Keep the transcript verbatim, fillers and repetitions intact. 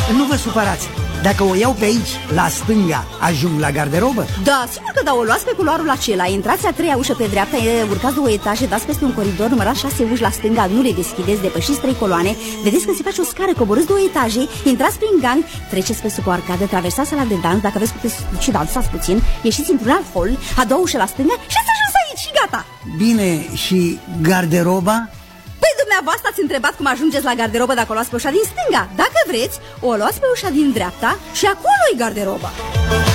nu vă supărați. Dacă o iau pe aici, la stânga, ajung la garderobă? Da, sigur că da, o luați pe culoarul acela. Intrați a treia ușă pe dreapta, urcați două etaje, dați peste un coridor, numărați șase uși la stânga, nu le deschideți, depășiți trei coloane. Vedeți că se face o scară, coborâți două etaje, intrați prin gang, treceți pe sub o arcadă, traversați sala de dans, dacă aveți puteți și dansați puțin, ieșiți într-un alt hol, a doua ușă la stânga și ați ajuns aici și gata. Bine, și garderoba? Păi dumneavoastră ați întrebat cum ajungeți la garderobă dacă o luați pe ușa din stânga. Dacă vreți, o luați pe ușa din dreapta și acolo e garderoba.